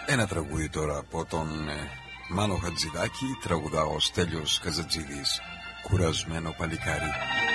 Ένα τραγούδι τώρα από τον Μάνο Χατζηδάκη, τραγουδά ο Στέλιος Καζατζίδης, κουρασμένο παλικάρι.